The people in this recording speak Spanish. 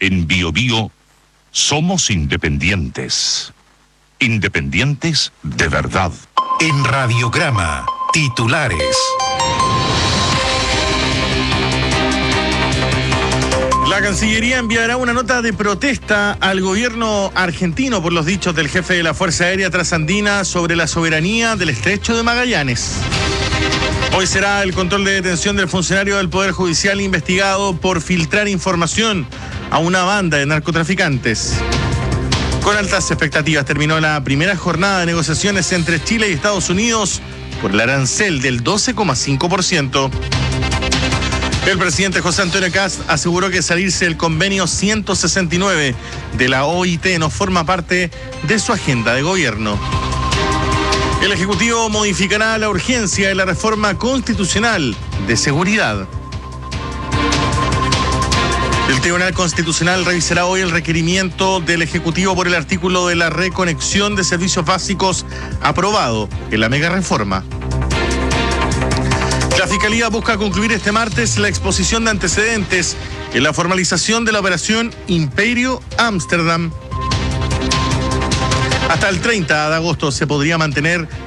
En BioBio somos independientes. Independientes de verdad. En Radiograma, titulares. La Cancillería enviará una nota de protesta al gobierno argentino por los dichos del jefe de la Fuerza Aérea Trasandina sobre la soberanía del Estrecho de Magallanes. Hoy será el control de detención del funcionario del Poder Judicial investigado por filtrar información a una banda de narcotraficantes. Con altas expectativas terminó la primera jornada de negociaciones entre Chile y Estados Unidos por el arancel del 12,5%. El presidente José Antonio Kast aseguró que salirse del convenio 169 de la OIT no forma parte de su agenda de gobierno. El Ejecutivo modificará la urgencia de la reforma constitucional de seguridad. El Tribunal Constitucional revisará hoy el requerimiento del Ejecutivo por el artículo de la reconexión de servicios básicos aprobado en la mega reforma. La Fiscalía busca concluir este martes la exposición de antecedentes en la formalización de la operación Imperio Ámsterdam. Hasta el 30 de agosto se podría mantener